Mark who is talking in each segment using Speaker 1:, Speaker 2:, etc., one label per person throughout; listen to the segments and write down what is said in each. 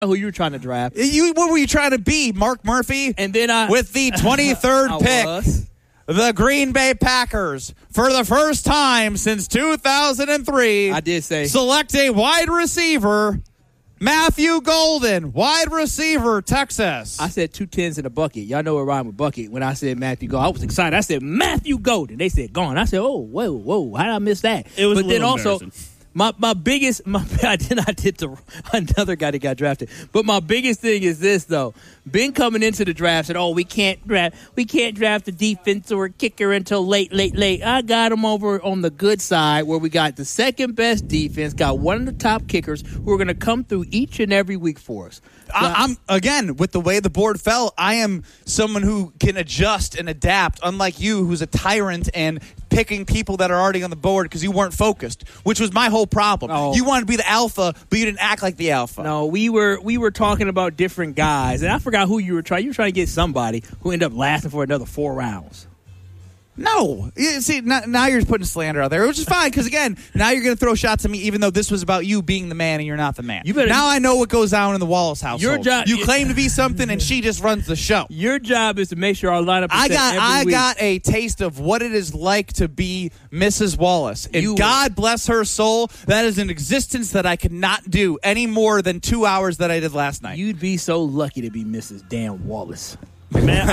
Speaker 1: who you were trying to draft.
Speaker 2: What were you trying to be, Mark Murphy?
Speaker 1: And then
Speaker 2: with the 23rd pick, the Green Bay Packers, for the first time since 2003,
Speaker 1: I did say
Speaker 2: select a wide receiver, Matthew Golden, wide receiver, Texas.
Speaker 1: I said 2 10s in a bucket. Y'all know what rhyme with bucket. When I said Matthew Golden, I was excited. I said Matthew Golden. They said gone. I said, oh, whoa, how did I miss that?
Speaker 3: It was a little embarrassing.
Speaker 1: My biggest, I did to another guy that got drafted. But my biggest thing is this, though. Ben coming into the draft said, we can't draft a defense or a kicker until late. I got him over on the good side where we got the second best defense, got one of the top kickers who are going to come through each and every week for us.
Speaker 2: I'm again, with the way the board fell, I am someone who can adjust and adapt, unlike you, who's a tyrant and picking people that are already on the board because you weren't focused, which was my whole problem.
Speaker 1: Oh.
Speaker 2: You wanted to be the alpha, but you didn't act like the alpha.
Speaker 1: No, we were talking about different guys, and I forgot who you were trying. You were trying to get somebody who ended up lasting for another 4 rounds.
Speaker 2: No. See, now you're putting slander out there, which is fine, because, again, now you're going to throw shots at me even though this was about you being the man and you're not the man. Now I know what goes on in the Wallace household.
Speaker 1: Your job,
Speaker 2: you claim to be something, and she just runs the show.
Speaker 1: Your job is to make sure our lineup is
Speaker 2: I
Speaker 1: set every week.
Speaker 2: got a taste of what it is like to be Mrs. Wallace. And God bless her soul, that is an existence that I could not do any more than 2 hours that I did last night.
Speaker 1: You'd be so lucky to be Mrs. Dan Wallace.
Speaker 3: Man,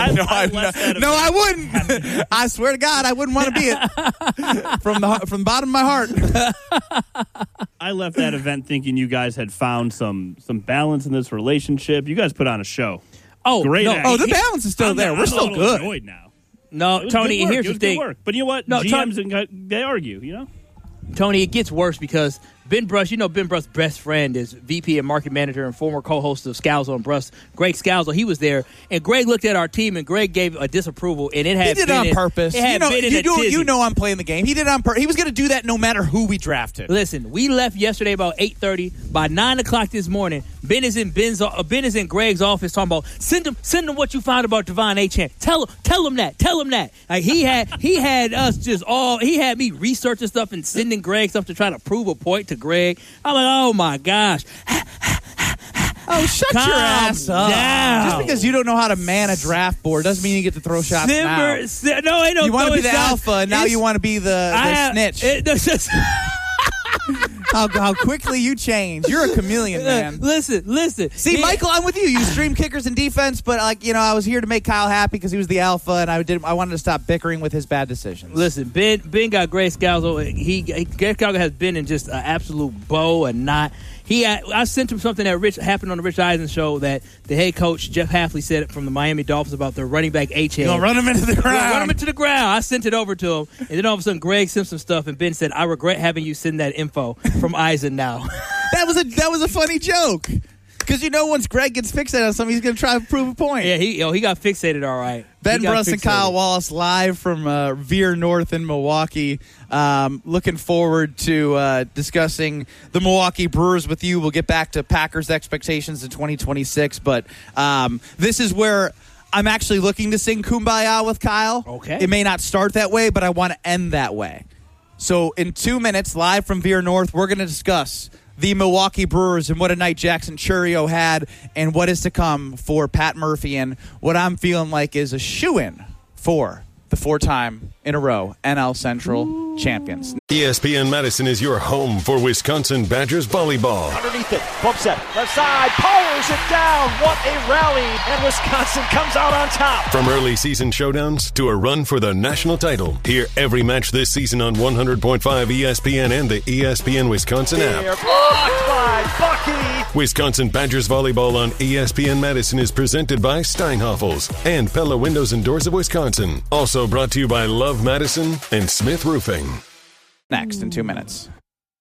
Speaker 2: I wouldn't. I swear to God, I wouldn't want to be it from the bottom of my heart.
Speaker 3: I left that event thinking you guys had found some balance in this relationship. You guys put on a show.
Speaker 1: Oh,
Speaker 3: great!
Speaker 1: No,
Speaker 2: the balance is still there. We're still good.
Speaker 3: Annoyed now.
Speaker 1: No, Tony. Here's the thing.
Speaker 3: Good work. But you know what? No, GMs they argue. You know,
Speaker 1: Tony. It gets worse because Ben Brush, Ben Brush's best friend is VP and market manager and former co-host of Scalzo and Brush, Greg Scalzo. He was there, and Greg looked at our team, and Greg gave a disapproval, and it had. He
Speaker 2: did it on purpose.
Speaker 1: You
Speaker 2: know I'm playing the game. He did it on purpose. He was going to do that no matter who we drafted.
Speaker 1: Listen, we left yesterday about 8:30. By 9 o'clock this morning, Ben is in Greg's office talking about send him what you found about Devon Achane. Tell him that. Like he had us just all. He had me researching stuff and sending Greg stuff to try to prove a point to Greg. I'm like, oh my gosh.
Speaker 2: Oh, shut your ass up.
Speaker 1: Down.
Speaker 2: Just because you don't know how to man a draft board doesn't mean you get to throw shots now.
Speaker 1: No, I don't.
Speaker 2: You want to be the alpha, and now you want to be the snitch. How quickly you change. You're a chameleon, man.
Speaker 1: Listen.
Speaker 2: See, Michael, I'm with you. You stream kickers and defense, but I was here to make Kyle happy because he was the alpha, and I wanted to stop bickering with his bad decisions.
Speaker 1: Listen, Ben got Greg Scalzo. Greg Scalzo has been in just an absolute bow and knot. I sent him something that happened on the Rich Eisen show that the head coach, Jeff Hafley, said from the Miami Dolphins about their running back Achane.
Speaker 2: You're going to run him into the ground.
Speaker 1: Run him into the ground. I sent it over to him, and then all of a sudden Greg sent some stuff, and Ben said, I regret having you send that info from Eisen now.
Speaker 2: That was a funny joke. Because once Greg gets fixated on something, he's going to try to prove a point.
Speaker 1: Yeah, he got fixated all right.
Speaker 2: Ben Bruss and Kyle Wallace live from Veer North in Milwaukee. Looking forward to discussing the Milwaukee Brewers with you. We'll get back to Packers expectations in 2026. But this is where I'm actually looking to sing Kumbaya with Kyle.
Speaker 1: Okay.
Speaker 2: It may not start that way, but I want to end that way. So in 2 minutes, live from Veer North, we're going to discuss the Milwaukee Brewers and what a night Jackson Churio had and what is to come for Pat Murphy and what I'm feeling like is a shoo-in for the 4-time in a row NL Central champions.
Speaker 4: ESPN Madison is your home for Wisconsin Badgers volleyball.
Speaker 5: Underneath it, bump set, left side, powers it down. What a rally, and Wisconsin comes out on top.
Speaker 4: From early season showdowns to a run for the national title, hear every match this season on 100.5 ESPN and the ESPN Wisconsin app.
Speaker 5: Blocked by Bucky.
Speaker 4: Wisconsin Badgers volleyball on ESPN Madison is presented by Steinhoffels and Pella Windows and Doors of Wisconsin. Also brought to you by Love Madison and Smith Roofing.
Speaker 2: Next in 2 minutes.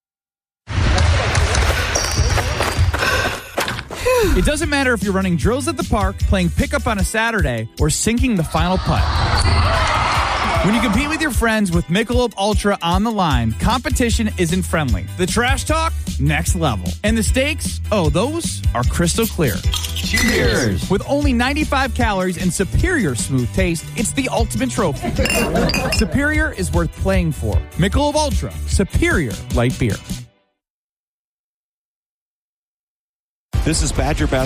Speaker 2: It doesn't matter if you're running drills at the park, playing pickup on a Saturday, or sinking the final putt. When you compete with your friends with Michelob Ultra on the line, competition isn't friendly. The trash talk, next level. And the stakes, those are crystal clear. Cheers! With only 95 calories and superior smooth taste, it's the ultimate trophy. Superior is worth playing for. Michelob Ultra, superior light beer.
Speaker 6: This is Badger Basketball